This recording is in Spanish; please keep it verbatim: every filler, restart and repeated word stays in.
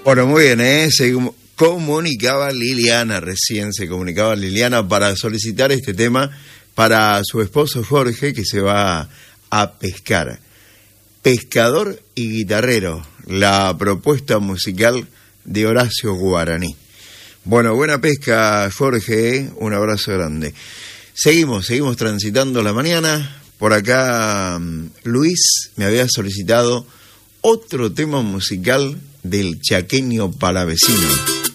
Bueno, muy bien, ¿eh? Se comunicaba Liliana, recién se comunicaba Liliana para solicitar este tema para su esposo Jorge, que se va a pescar. Pescador y guitarrero, la propuesta musical de Horacio Guaraní. Bueno, buena pesca, Jorge, ¿eh? Un abrazo grande. Seguimos, seguimos transitando la mañana. Por acá Luis me había solicitado otro tema musical del chaqueño palavecino.